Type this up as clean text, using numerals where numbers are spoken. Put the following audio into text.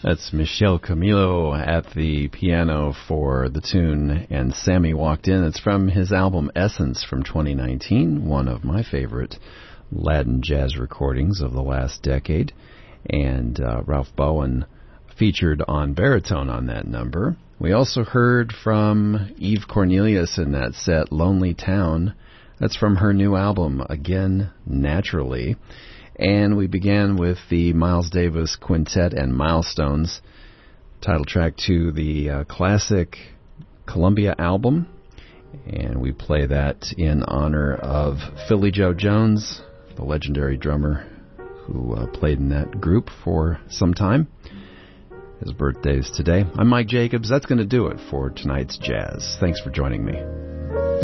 That's Michel Camilo at the piano for the tune, and Sammy Walked In. It's from his album Essence from 2019, one of my favorite Latin jazz recordings of the last decade. And Ralph Bowen featured on baritone on that number. We also heard from Eve Cornelius in that set, Lonely Town. That's from her new album, Again Naturally. And we began with the Miles Davis Quintet and Milestones, title track to the classic Columbia album. And we play that in honor of Philly Joe Jones, the legendary drummer who played in that group for some time. His birthday is today. I'm Mike Jacobs. That's going to do it for tonight's jazz. Thanks for joining me.